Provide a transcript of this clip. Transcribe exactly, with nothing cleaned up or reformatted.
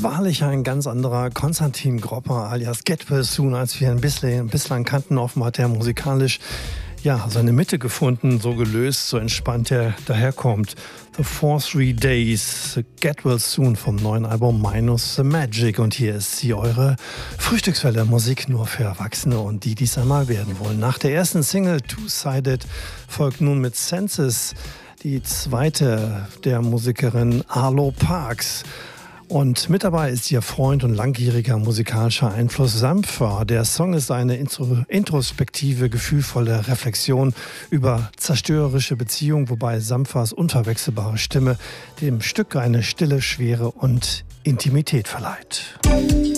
wahrlich ein ganz anderer Konstantin Gropper alias Get Well Soon, als wir ihn bislang, bislang kannten. Offenbar hat er musikalisch ja, seine Mitte gefunden, so gelöst, so entspannt er daherkommt. The Four Three Days, The Get Well Soon vom neuen Album Minus the Magic. Und hier ist sie, eure Frühstückswelle, Musik nur für Erwachsene und die, die es einmal werden wollen. Nach der ersten Single Two-Sided folgt nun mit Senses die zweite der Musikerin Arlo Parks. Und mit dabei ist ihr Freund und langjähriger musikalischer Einfluss Sampha. Der Song ist eine introspektive, gefühlvolle Reflexion über zerstörerische Beziehungen, wobei Samphas unverwechselbare Stimme dem Stück eine stille Schwere und Intimität verleiht.